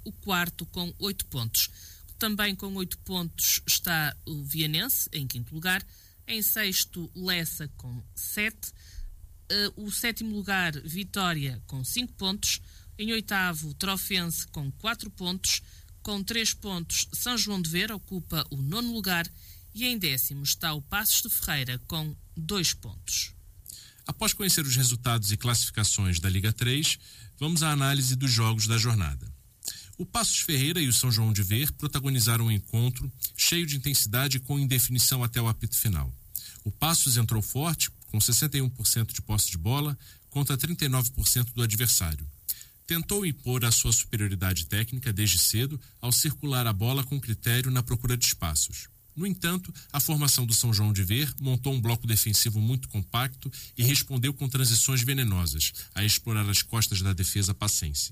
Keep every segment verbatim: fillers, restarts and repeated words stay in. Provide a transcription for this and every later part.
o quarto com oito pontos. Também com oito pontos está o Vianense, em quinto lugar. Em sexto, Lessa, com sete. Uh, o sétimo lugar, Vitória, com cinco pontos. Em oitavo, Trofense, com quatro pontos. Com três pontos, São João de Ver ocupa o nono lugar. E em décimo está o Passos de Ferreira, com dois pontos. Após conhecer os resultados e classificações da Liga três, vamos à análise dos jogos da jornada. O Passos Ferreira e o São João de Ver protagonizaram um encontro cheio de intensidade e com indefinição até o apito final. O Passos entrou forte, com sessenta e um por cento de posse de bola, contra trinta e nove por cento do adversário. Tentou impor a sua superioridade técnica desde cedo ao circular a bola com critério na procura de espaços. No entanto, a formação do São João de Ver montou um bloco defensivo muito compacto e respondeu com transições venenosas a explorar as costas da defesa passense.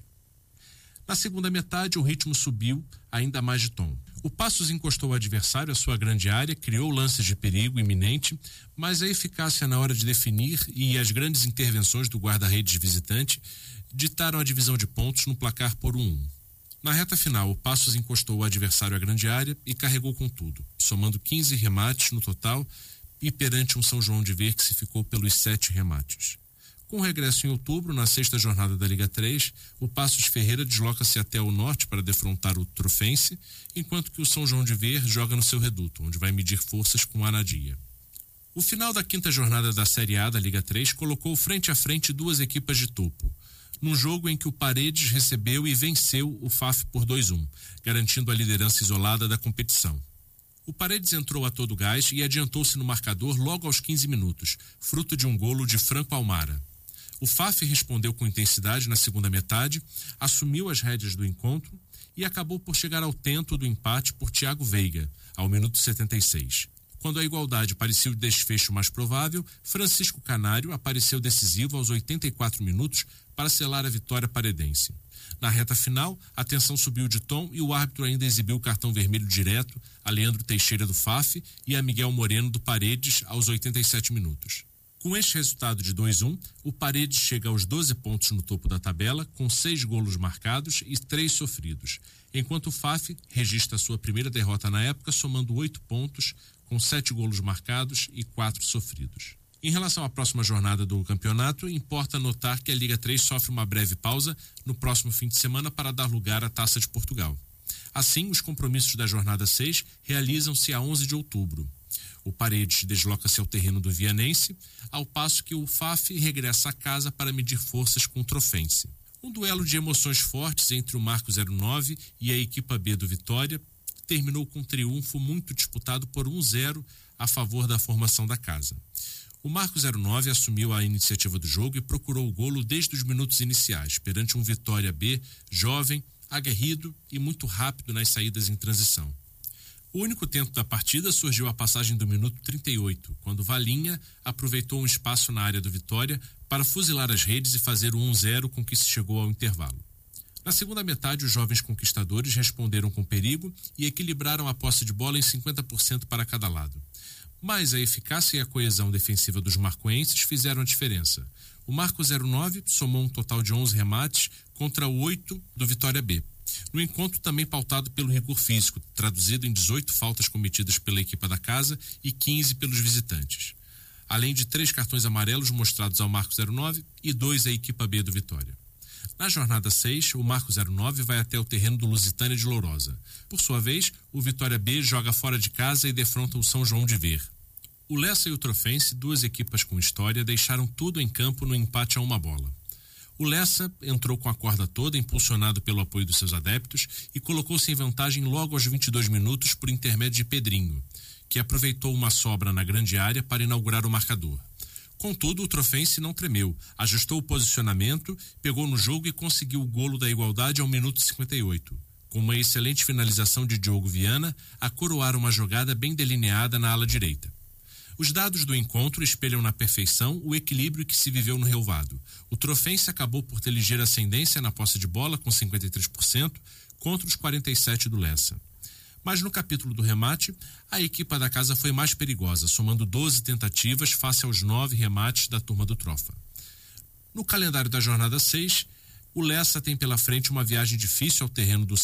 Na segunda metade, o ritmo subiu ainda mais de tom. O Passos encostou o adversário à sua grande área, criou lances de perigo iminente, mas a eficácia na hora de definir e as grandes intervenções do guarda-redes visitante ditaram a divisão de pontos no placar por um a um. Na reta final, o Passos encostou o adversário à grande área e carregou com tudo, somando quinze remates no total e perante um São João de Ver que se ficou pelos sete remates. Com regresso em outubro, na sexta jornada da Liga três, o Passos Ferreira desloca-se até o norte para defrontar o Trofense, enquanto que o São João de Ver joga no seu reduto, onde vai medir forças com o Anadia. O final da quinta jornada da Série A da Liga três colocou frente a frente duas equipas de topo, num jogo em que o Paredes recebeu e venceu o F A F por dois a um, garantindo a liderança isolada da competição. O Paredes entrou a todo gás e adiantou-se no marcador logo aos quinze minutos, fruto de um golo de Franco Almara. O F A F respondeu com intensidade na segunda metade, assumiu as rédeas do encontro e acabou por chegar ao tento do empate por Thiago Veiga, ao minuto setenta e seis. Quando a igualdade parecia o desfecho mais provável, Francisco Canário apareceu decisivo aos oitenta e quatro minutos para selar a vitória paredense. Na reta final, a tensão subiu de tom e o árbitro ainda exibiu o cartão vermelho direto a Leandro Teixeira do F A F e a Miguel Moreno do Paredes aos oitenta e sete minutos. Com este resultado de dois a um, o Paredes chega aos doze pontos no topo da tabela, com seis golos marcados e três sofridos, enquanto o F A F registra sua primeira derrota na época, somando oito pontos, com sete golos marcados e quatro sofridos. Em relação à próxima jornada do campeonato, importa notar que a Liga três sofre uma breve pausa no próximo fim de semana para dar lugar à Taça de Portugal. Assim, os compromissos da jornada seis realizam-se a onze de outubro. O Paredes desloca-se ao terreno do Vianense, ao passo que o F A F regressa a casa para medir forças com o Trofense. Um duelo de emoções fortes entre o Marco zero nove e a equipa B do Vitória terminou com um triunfo muito disputado por um a zero a favor da formação da casa. O Marco zero nove assumiu a iniciativa do jogo e procurou o golo desde os minutos iniciais, perante um Vitória B jovem, aguerrido e muito rápido nas saídas em transição. O único tento da partida surgiu à passagem do minuto trinta e oito, quando Valinha aproveitou um espaço na área do Vitória para fuzilar as redes e fazer o um a zero com que se chegou ao intervalo. Na segunda metade, os jovens conquistadores responderam com perigo e equilibraram a posse de bola em cinquenta por cento para cada lado. Mas a eficácia e a coesão defensiva dos marcoenses fizeram a diferença. O Marco zero nove somou um total de onze remates contra oito do Vitória B. No encontro também pautado pelo rigor físico, traduzido em dezoito faltas cometidas pela equipa da casa e quinze pelos visitantes, além de três cartões amarelos mostrados ao Marco zero nove e dois à equipa B do Vitória. Na jornada seis, o Marco zero nove vai até o terreno do Lusitânia de Lourosa. Por sua vez, o Vitória B joga fora de casa e defronta o São João de Ver. O Lessa e o Trofense, duas equipas com história, deixaram tudo em campo no empate a uma bola. O Lessa entrou com a corda toda, impulsionado pelo apoio dos seus adeptos, e colocou-se em vantagem logo aos vinte e dois minutos por intermédio de Pedrinho, que aproveitou uma sobra na grande área para inaugurar o marcador. Contudo, o Trofense não tremeu, ajustou o posicionamento, pegou no jogo e conseguiu o golo da igualdade ao minuto cinquenta e oito, com uma excelente finalização de Diogo Viana a coroar uma jogada bem delineada na ala direita. Os dados do encontro espelham na perfeição o equilíbrio que se viveu no relvado. O Trofense acabou por ter ligeira ascendência na posse de bola, com cinquenta e três por cento, contra os quarenta e sete por cento do Lessa. Mas no capítulo do remate, a equipa da casa foi mais perigosa, somando doze tentativas face aos nove remates da turma do Trofa. No calendário da jornada seis, o Lessa tem pela frente uma viagem difícil ao terreno do